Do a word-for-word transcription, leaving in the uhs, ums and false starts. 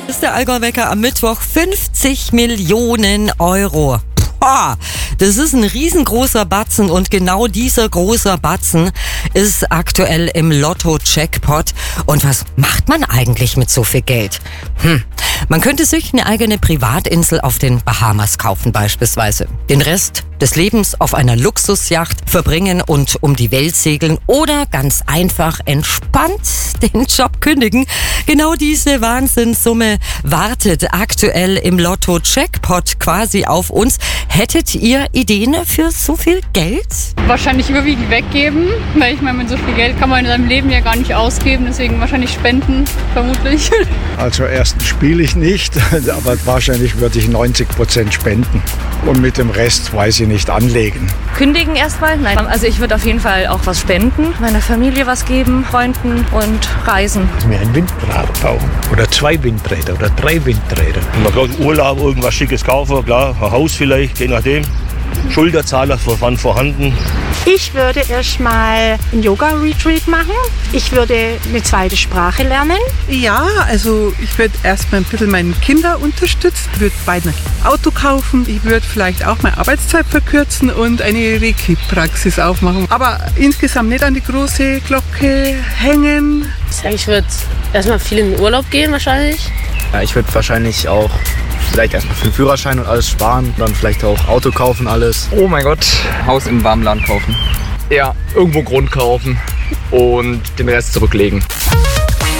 Das ist der Allgäu-Wecker am Mittwoch. fünfzig Millionen Euro. Boah, das ist ein riesengroßer Batzen und genau dieser große Batzen ist aktuell im Lotto-Jackpot. Und was macht man eigentlich mit so viel Geld? Hm. Man könnte sich eine eigene Privatinsel auf den Bahamas kaufen beispielsweise. Den Rest des Lebens auf einer Luxusjacht verbringen und um die Welt segeln oder ganz einfach entspannt den Job kündigen. Genau diese Wahnsinnssumme wartet aktuell im Lotto-Jackpot quasi auf uns. Hättet ihr Ideen für so viel Geld? Wahrscheinlich überwiegend weggeben, weil ich meine, mit so viel Geld kann man in seinem Leben ja gar nicht ausgeben, deswegen wahrscheinlich spenden, vermutlich. Also erstens spiele ich nicht, aber wahrscheinlich würde ich neunzig Prozent spenden und mit dem Rest, weiß ich nicht, anlegen. Kündigen erstmal? Nein. Also ich würde auf jeden Fall auch was spenden, meiner Familie was geben, Freunden und reisen. Mir ein Windrad kaufen oder zwei Windräder oder drei Windräder. Man kann im Urlaub irgendwas Schickes kaufen, klar, ein Haus vielleicht, je nachdem. Schulterzahler waren vorhanden. Ich würde erstmal ein Yoga-Retreat machen. Ich würde eine zweite Sprache lernen. Ja, also ich würde erstmal ein bisschen meine Kinder unterstützen. Ich würde beide ein Auto kaufen. Ich würde vielleicht auch meine Arbeitszeit verkürzen und eine Reiki-Praxis aufmachen. Aber insgesamt nicht an die große Glocke hängen. Ich würde erstmal viel in den Urlaub gehen wahrscheinlich. Ja, ich würde wahrscheinlich auch vielleicht erstmal für den Führerschein und alles sparen, dann vielleicht auch Auto kaufen, alles. Oh mein Gott, Haus im warmen Land kaufen. Ja, irgendwo Grund kaufen und den Rest zurücklegen.